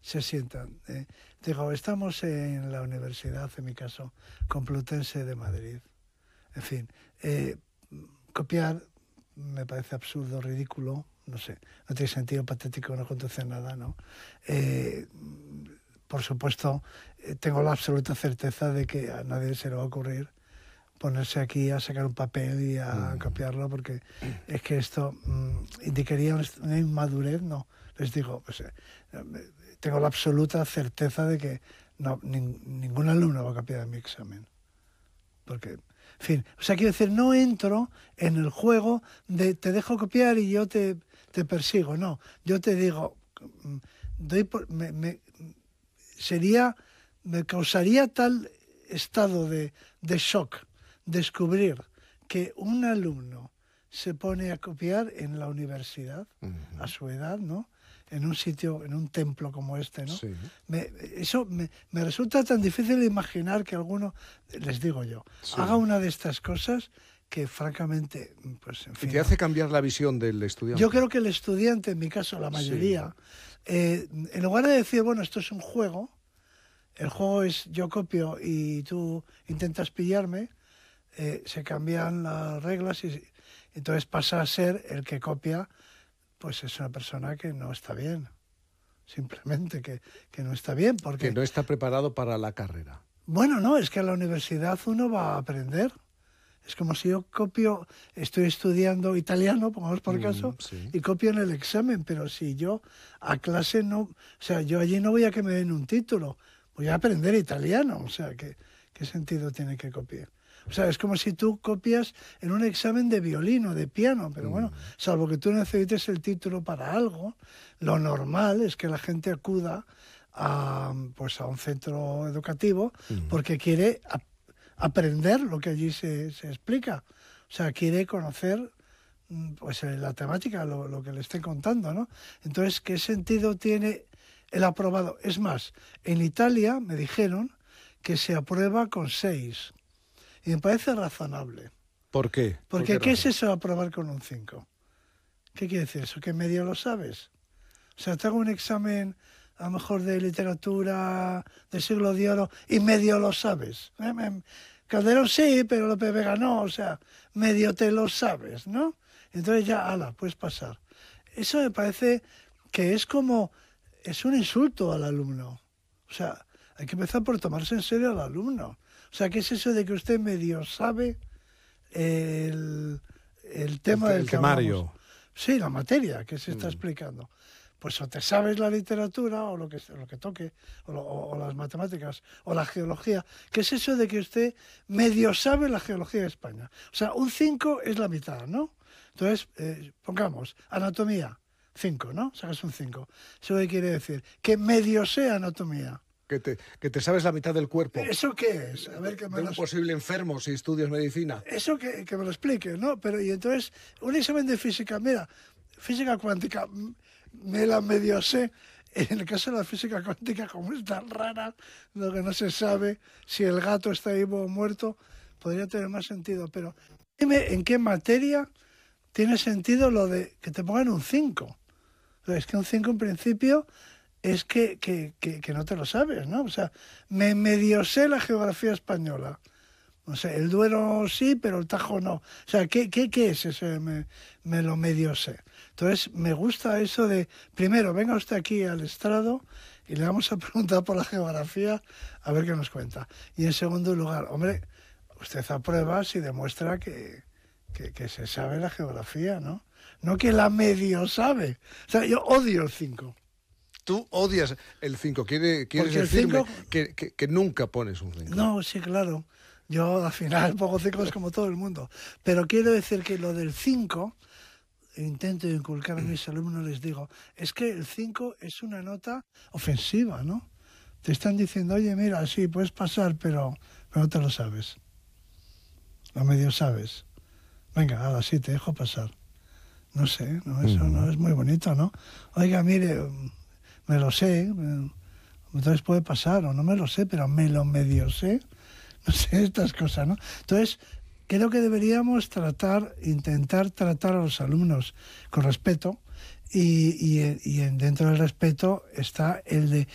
se sientan. Digo, estamos en la universidad, en mi caso, Complutense de Madrid. En fin, copiar me parece absurdo, ridículo, no sé, no tiene sentido, patético, no conduce a nada, ¿no? Por supuesto, tengo la absoluta certeza de que a nadie se le va a ocurrir ponerse aquí a sacar un papel y a copiarlo, porque es que esto indicaría una inmadurez, no. Les digo, pues, tengo la absoluta certeza de que no, ningún alumno va a copiar mi examen. Porque, en fin, o sea, quiero decir, no entro en el juego de te dejo copiar y yo te persigo, no. Yo te digo, me causaría tal estado de shock descubrir que un alumno se pone a copiar en la universidad, a su edad, ¿no? En un sitio, en un templo como este, ¿no? Sí. Eso me resulta tan difícil imaginar que alguno, les digo yo, Sí, haga una de estas cosas que francamente, pues en fin. ¿Y te hace cambiar la visión del estudiante? Yo creo que el estudiante, en mi caso la mayoría, en lugar de decir, bueno, esto es un juego, el juego es yo copio y tú intentas pillarme, se cambian las reglas y entonces pasa a ser el que copia, pues es una persona que no está bien. Simplemente que no está bien. Porque que no está preparado para la carrera. Bueno, no, es que a la universidad uno va a aprender. Es como si yo copio, estoy estudiando italiano, pongamos por caso, sí. y copio en el examen, pero si yo a clase no, o sea, yo allí no voy a que me den un título, voy a aprender italiano, o sea, ¿qué sentido tiene que copiar? O sea, es como si tú copias en un examen de violín o de piano, pero bueno, salvo que tú necesites el título para algo, lo normal es que la gente acuda a un centro educativo porque quiere aprender lo que allí se explica. O sea, quiere conocer pues la temática, lo que le esté contando, ¿no? Entonces, ¿qué sentido tiene el aprobado? Es más, en Italia me dijeron que se aprueba con 6. Y me parece razonable. ¿Por qué? Porque ¿qué es eso de aprobar con un 5? ¿Qué quiere decir eso? ¿Que medio lo sabes? O sea, te hago un examen a lo mejor de literatura del siglo de oro y medio lo sabes. Calderón sí, pero Lope de Vega no. O sea, medio te lo sabes, ¿no? Entonces ya, ala, puedes pasar. Eso me parece que es un insulto al alumno. O sea, hay que empezar por tomarse en serio al alumno. O sea, ¿qué es eso de que usted medio sabe el tema del temario? Hablamos? Sí, la materia que se está explicando. Pues o te sabes la literatura o lo que toque, o las matemáticas, o la geología. ¿Qué es eso de que usted medio sabe la geología de España? O sea, un 5 es la mitad, ¿no? Entonces, pongamos, anatomía, 5, ¿no? Sacas un 5. ¿Eso qué quiere decir? Que medio sé anatomía. Que te sabes la mitad del cuerpo. ¿Eso qué es? A ver, que me de un posible enfermo si estudias medicina. Eso que me lo explique, ¿no? Pero y entonces, un examen de física, mira, física cuántica, me la medio sé. En el caso de la física cuántica, como es tan rara, lo que no se sabe si el gato está vivo o muerto, podría tener más sentido. Pero dime en qué materia tiene sentido lo de que te pongan un 5. Es que un 5 en principio es que no te lo sabes, ¿no? O sea, me medio sé la geografía española. No sé, el Duero sí, pero el Tajo no. O sea, ¿qué es eso? Me lo medio sé. Entonces, me gusta eso de, primero, venga usted aquí al estrado y le vamos a preguntar por la geografía a ver qué nos cuenta. Y en segundo lugar, hombre, usted aprueba si demuestra que se sabe la geografía, ¿no? No que la medio sabe. O sea, yo odio el 5. Tú odias el 5. ¿Quieres decirme que nunca pones un 5? No, sí, claro. Yo al final pongo 5 como todo el mundo. Pero quiero decir que lo del 5, intento inculcar a mis alumnos, les digo, es que el 5 es una nota ofensiva, ¿no? Te están diciendo, oye, mira, sí, puedes pasar, pero no te lo sabes. Lo medio sabes. Venga, ahora sí, te dejo pasar. No sé, no, eso no es muy bonito, ¿no? Oiga, mire, me lo sé, entonces puede pasar, o no me lo sé, pero me lo medio sé. No sé, estas cosas, ¿no? Entonces, creo que deberíamos intentar tratar a los alumnos con respeto y dentro del respeto está el de